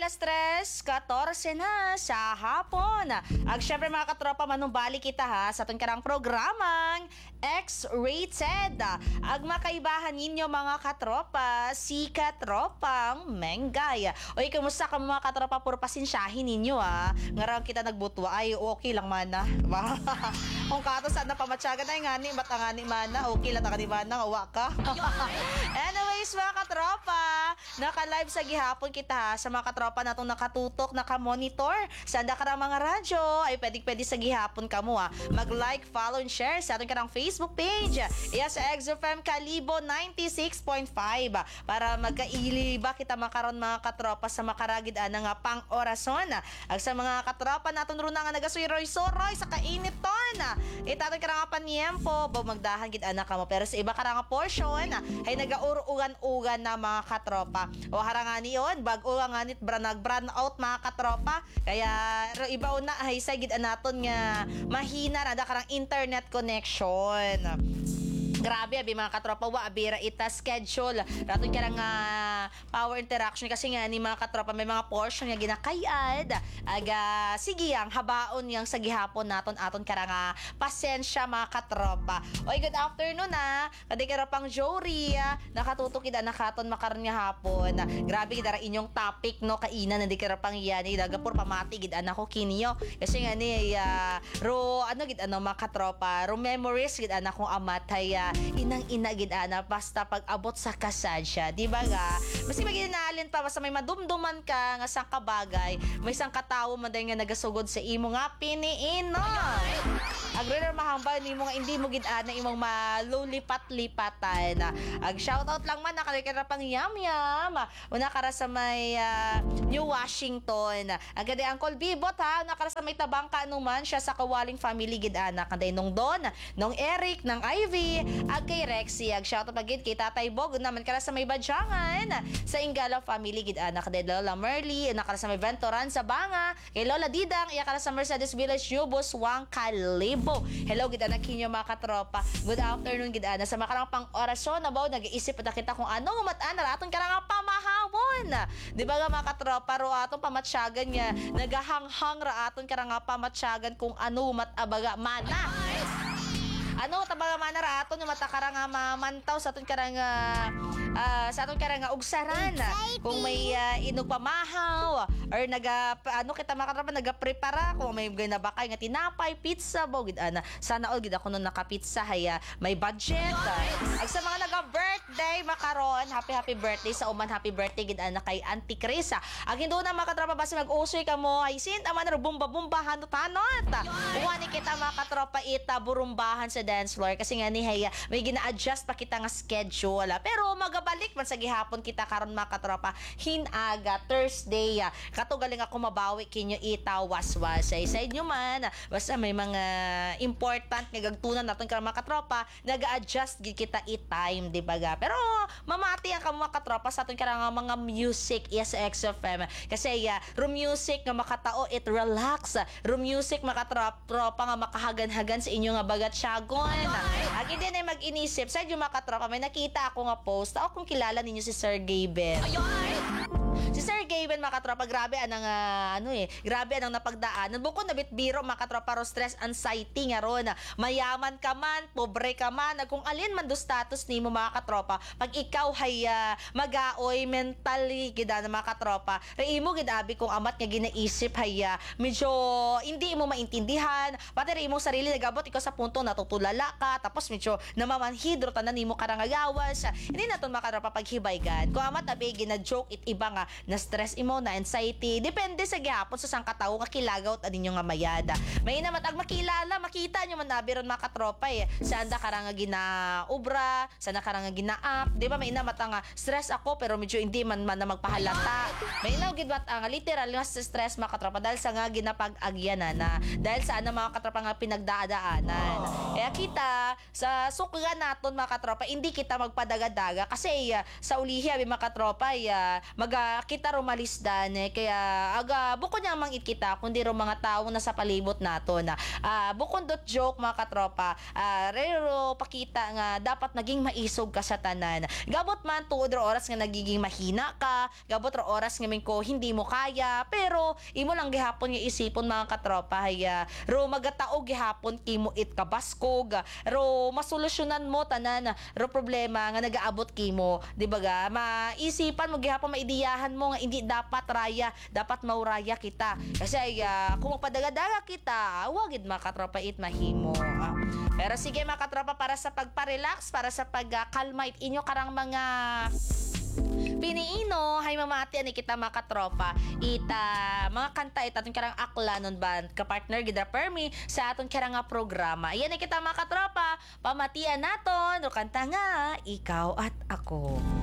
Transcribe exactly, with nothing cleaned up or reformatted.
alas tres, katorse na sa hapon. Ag syempre mga katropa, manumbali kita ha sa itong karang programang X-Rated. Ag makaibahan ninyo mga katropa, si Katropang Menggay. Oy, kamusta ka mga katropa? Puro pasensyahin ninyo ha. Ngarang kita nagbutwa, ay okay lang mana. Kung kato saan na pamatsyagan ay ngani, matangani mana, okay lang takani mana, awa ka. Anyways mga katropa, naka-live sa gihapon kita ha, sa mga katropa natong nakatutok, naka-monitor sa anda karang mga radyo, ay pwede-pwede sa gihapon ka mo ha. Mag-like, follow, and share sa atong karang Facebook page. Iya sa X F M Kalibo ninety-six point five para magkailiba kita makaron mga katropa sa makaragid ana nga pang orason. Ag sa mga katropa naton ron nga nagasuroy-suroy sa kainiton. Itatong karang paniempo, bo magdahan gid ana ka mo, pero sa iba karang portion ay nagaurugan-ugan na mga katropa. O harangani yon, bag-o nga nit branag brand out mga katropa. Kaya ro iba una ay sa gid anaton nga mahina ra da karang internet connection. Grabe abi mga katropa, wa abira ita schedule raton karang uh, power interaction kasi nga ni mga katropa may mga portion nga ginakayad aga sige ang habaon yang sa gihapon naton aton karang uh, pasensya mga katropa. Oy, good afternoon na kadi karapang Jory, uh, nakatutok ida nakaton makaron nga hapon. Grabe gid ra inyong topic no kainan nadi karapang yan daga por pamati gid anako kinyo kasi nga ni uh, ro ano gid ano mga katropa, ro memories gid anako amat hay uh, inang ina gid ana basta pag abot sa kasadya, di ba ga? Basta maginalin pa basta may madumduman ka nga sang kabagay, may sang katawo man day nga nagasugod sa imo nga piniinon. Agre na mahambal nimo nga hindi mo gid ana imong malulipat-lipatan. Ag shoutout lang man nakalikira pang yam yam. Una kara sa may uh, New Washington. Agade Uncle Bibot ha, nakara sa may Tabangka anuman siya sa Kawaling family gid ana kanday nung Don, nung Eric, nang Ivy, ag kay Rexy. Ag shoutout agid kay Tatay Bog naman kara sa may Badyangan, sa Ingala family gid ana kanday Lola Merly, nakara sa may Ventoran sa Banga, kay Lola Didang iya kara sa Mercedes Village New Buswang Kalibo. Hello gid ana kinyo mga katropa. Good afternoon gid ana sa makarang pang orasyon na baw nag-iisip pa kita kung ano matan ra aton karang pamahawon. Di ba nga mga katropa ro aton pamatsyagan nga nagahanghang ra aton karang pamatsyagan kung ano matabaga mana. Ano tabaga mana ra aton yung matakara nga mamantaw sa aton karang uh, uh, sa aton karang ugsaran kung may uh, inog pamahaw or naga ano kita makatrapan naga-prepara kung may ginabakay nga tinapay, pizza bo gid ana. Sana all gid ako no naka-pizza haya may budget. Ag sa mga naga-birthday makaron, happy happy birthday sa uman, happy birthday gid ana kay Auntie Chris. Ag hindo na makatropa basta mag-usoy ka mo ay sinta man ro bumba-bumba hanot-hanot. Uwani kita makatropa ita burumbahan sa dance floor kasi nga ni haya may gina-adjust pa kita nga schedule. Pero magabalik man sa gihapon kita karon mga katropa hinaga Thursday. Katugaling ako mabawi kinyo ita waswas. Ay sa inyo man basta may mga important nga gagtunan naton karon mga katropa naga-adjust gid kita i-time di ba ga. Pero mamati ang mga katropa sa aton karang mga music yes X F M kasi ya uh, room music nga makatao it relax. Room music makatropa nga makahagan-hagan sa inyo nga bagat syagon. Agi din ay mag-inisip sa inyo mga katropa may nakita ako nga post o kung kilala ninyo si Sir Gaben. Si Sir Gaben mga katropa, grabe anang uh, ano eh, grabe anang napagdaan. Bukod na bitbiro mga katropa ro stress anxiety nga ron. Mayaman ka man, pobre ka man, kung alin man do status nimo mga katropa, pag ikaw hay uh, magaoy mentally gida na mga katropa, reimo gid abi kung amat nga ginaisip hay uh, medyo hindi mo maintindihan, pati re imong sarili nagabot ikaw sa punto natutulala ka, tapos medyo namamanhidro tanan nimo karangagawas. Hindi naton mga katropa paghibaygan. Kung amat abi gina-joke it iba nga na stress imo na anxiety depende sa gihapon sa sang katawo nga kilagaw at aninyo nga mayada may naman ag makilala makita nyo man nabiron mga katropa eh sa anda karang nga ginaubra sa anda karang nga ginaak di ba may naman nga stress ako pero medyo hindi man man na magpahalata may naman gid ang literal nga stress mga katropa dahil sa nga ginapag-agyanan na dahil sa ano mga katropa nga pinagdaadaanan kaya kita sa sukga naton mga katropa hindi kita magpadagadaga kasi uh, sa ulihi abi mga katropa uh, mag uh, kita rumalis dan eh, kaya aga bukod niya mang kita kundi ro mga taong nasa palibot nato na ah, bukod dot joke mga katropa ah, rero pakita nga dapat naging maisog ka sa tanan gabot man tuod ro oras nga nagiging mahina ka gabot ro oras nga min ko hindi mo kaya pero imo lang gihapon nga isipon mga katropa haya ro magataog gihapon kimo it kabaskog ro masolusyonan mo tanan ro problema nga nagaabot kimo di ba ga maisipan mo gihapon maidiyahan mo nga hindi dapat raya dapat mauraya kita kasi uh, kung magpadagadaga kita wagid makatropa it mahimo ah. Pero sige makatropa para sa pagpa-relax para sa pagkalma it inyo karang mga piniino hay mamati ani kita makatropa ita mga kanta ita atong karang akla nun ba ka partner gid permi sa atong karang nga programa iyan kita makatropa pamatian naton ro kanta nga ikaw at ako.